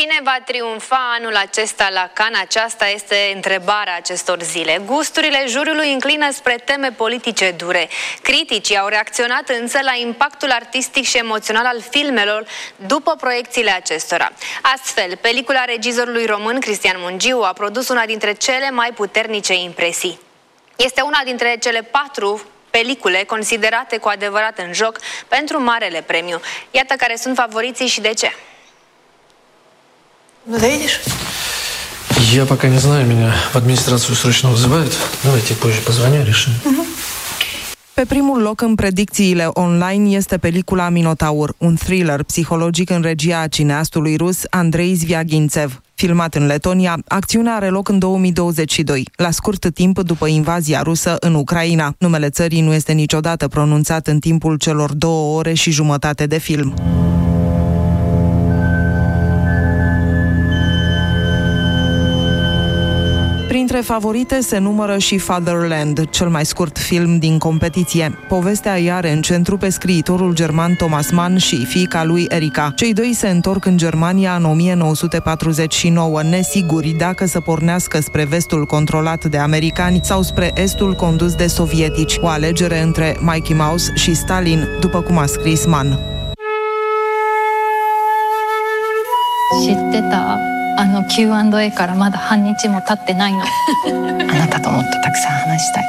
Cine va triumfa anul acesta la Cannes? Aceasta este întrebarea acestor zile. Gusturile juriului înclină spre teme politice dure. Criticii au reacționat însă la impactul artistic și emoțional al filmelor după proiecțiile acestora. Astfel, pelicula regizorului român Cristian Mungiu a produs una dintre cele mai puternice impresii. Este una dintre cele 4 pelicule considerate cu adevărat în joc pentru Marele Premiu. Iată care sunt favoriții și de ce. Ну, доедешь? Я пока не знаю, меня в администрацию срочно вызывают. Давайте позже позвоню, решим. Pe primul loc în predicțiile online este pelicula Minotaur, un thriller psihologic în regia cineastului rus Andrei Zviagintsev. Filmat în Letonia, acțiunea are loc în 2022, la scurt timp după invazia rusă în Ucraina. Numele țării nu este niciodată pronunțat în timpul celor 2 ore și jumătate de film. Printre favorite se numără și Fatherland, cel mai scurt film din competiție. Povestea îi are în centru pe scriitorul german Thomas Mann și fiica lui Erika. Cei doi se întorc în Germania în 1949, nesiguri dacă să pornească spre vestul controlat de americani sau spre estul condus de sovietici. O alegere între Mickey Mouse și Stalin, după cum a scris Mann. 知ってたQ&A からまだ半日も経ってないの。あなたともっとたくさん話したい。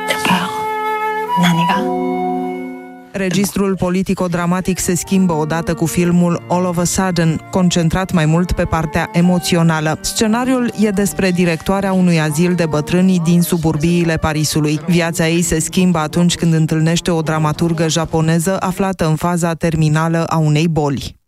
何が? Registrul politico-dramatic se schimbă odată cu filmul All of a Sudden, concentrat mai mult pe partea emoțională. Scenariul e despre directoarea unui azil de bătrâni din suburbiile Parisului. Viața ei se schimbă atunci când întâlnește o dramaturgă japoneză aflată în faza terminală a unei boli.